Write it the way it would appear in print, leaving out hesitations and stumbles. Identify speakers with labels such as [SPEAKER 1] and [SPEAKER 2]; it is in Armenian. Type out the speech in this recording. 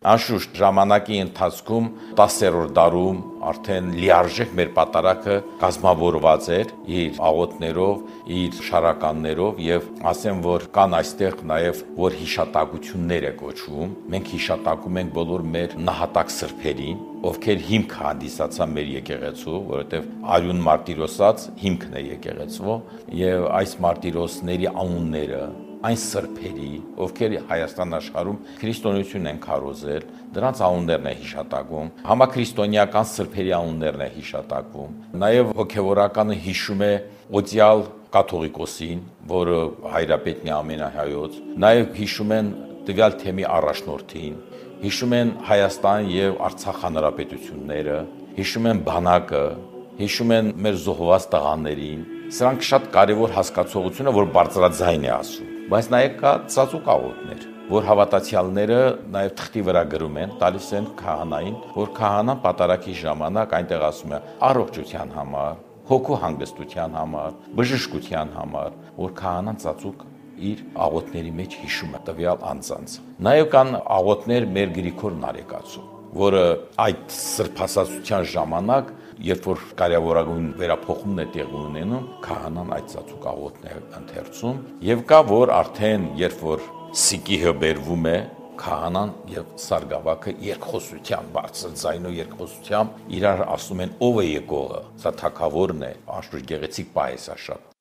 [SPEAKER 1] Անշուշտ ժամանակի ընթացքում 10-րդ դարում արդեն լիարժեք մեր պատարագը կազմավորված էր իր աղոթներով, իր շարականներով եւ ասեմ, որ կան այստեղ նաեւ որ հիշատակություններ է կոչվում։ Մենք հիշատակում ենք բոլոր մեր նահատակ սրբերին, ովքեր հիմք հանդիսացան մեր եկեղեցու, որովհետեւ արյուն մարտիրոսած հիմքն է եկեղեցու եւ այս մարտիրոսների անունները այն սրբերի, ովքեր Հայաստան աշխարհում քրիստոնեություն են քարոզել, դրանց անուններն է հիշատակվում, համաքրիստոնեական սրբերի անուններն է հիշատակվում։ Նաև հոգևորականը հիշում է օծյալ կաթողիկոսին, որը հայրապետն է ամենահայոց, նաև հիշում են տվյալ թեմի առաջնորդին, հիշում են Հայաստան եւ Արցախ հանրապետությունները, հիշում են բանակը, հիշում են մեր զոհված տղաներին։ Սրանք շատ կարևոր հասկացողություն է, որ բարձրաձայն է ասում։ Բայց նաև կա ծածուկ աղոթներ, որ հավատացյալները նաև թղթի վրա գրում են, տալիս են քահանային, որ քահանան պատարագի ժամանակ այնտեղ ասում է առողջության համար, հոգու հանգստության համար, բժշկության համար, որ քահանան ծածուկ իր աղոթների մեջ հիշում է տվյալ անձանց։ Նաև կան աղոթներ մեր Գրիգոր Նարեկացու, որը այդ սրբասացության ժամանակ, երբ որ կարևորագույն վերափոխումն է տեղի ունենում, քահանան այդ ծածուկ աղոթն է ընթերցում, եւ կա որ արդեն երբ որ սիկիհը բերվում է, քահանան եւ սարգսակը երկխոսության բարձր ձայնով երկխոսությամբ իրար ասում են ով է եկողը, սա թագավորն է, անշուշտ գեղեցիկ պահ է սա շատ։